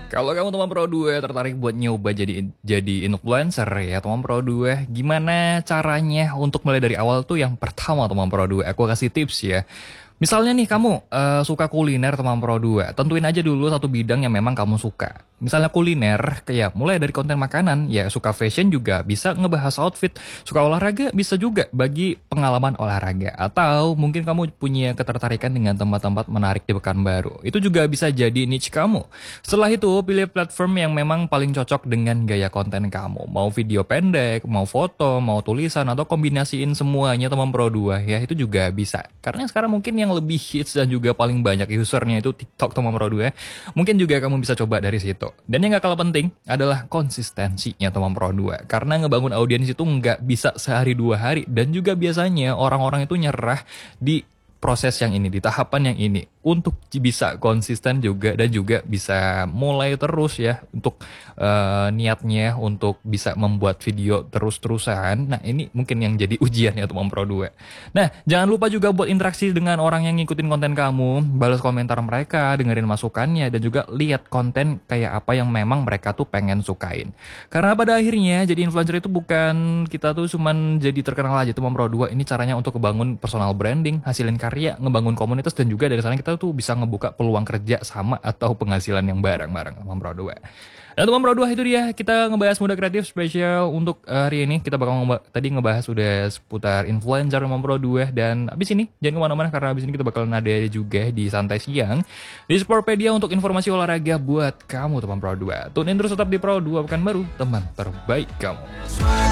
Kalau kamu teman Pro 2 tertarik buat nyoba jadi influencer ya teman Pro 2, gimana caranya untuk mulai dari awal tuh? Yang pertama teman Pro 2, aku kasih tips ya. Misalnya nih kamu suka kuliner teman Pro 2, tentuin aja dulu satu bidang yang memang kamu suka. Misalnya kuliner, kayak mulai dari konten makanan, ya suka fashion juga bisa ngebahas outfit. Suka olahraga bisa juga bagi pengalaman olahraga. Atau mungkin kamu punya ketertarikan dengan tempat-tempat menarik di Pekanbaru. Itu juga bisa jadi niche kamu. Setelah itu, pilih platform yang memang paling cocok dengan gaya konten kamu. Mau video pendek, mau foto, mau tulisan, atau kombinasiin semuanya teman Pro 2 ya, itu juga bisa. Karena sekarang mungkin yang lebih hits dan juga paling banyak usernya itu TikTok teman Pro 2. Mungkin juga kamu bisa coba dari situ. Dan yang gak kalah penting adalah konsistensinya teman Pro 2. Karena ngebangun audiens itu nggak bisa sehari dua hari. Dan juga biasanya orang-orang itu nyerah di proses yang ini, di tahapan yang ini, untuk bisa konsisten juga dan juga bisa mulai terus ya untuk niatnya untuk bisa membuat video terus-terusan. Nah ini mungkin yang jadi ujiannya teman Pro 2. Nah jangan lupa juga buat interaksi dengan orang yang ngikutin konten kamu, balas komentar mereka, dengerin masukannya, dan juga lihat konten kayak apa yang memang mereka tuh pengen sukain. Karena pada akhirnya jadi influencer itu bukan kita tuh cuman jadi terkenal aja teman Pro 2. Ini caranya untuk kebangun personal branding, hasilin karya, ngebangun komunitas, dan juga dari sana kita tuh bisa ngebuka peluang kerja sama atau penghasilan yang bareng-bareng teman Pro 2. Dan teman Pro 2 itu dia, kita ngebahas Muda Kreatif spesial untuk hari ini. Kita bakal tadi ngebahas udah seputar influencer teman Pro 2. Dan abis ini jangan kemana-mana, karena abis ini kita bakal ada juga di Santai Siang di Sportpedia untuk informasi olahraga buat kamu teman Pro 2. Tune in terus tetap di Pro 2 Pekanbaru, teman terbaik kamu.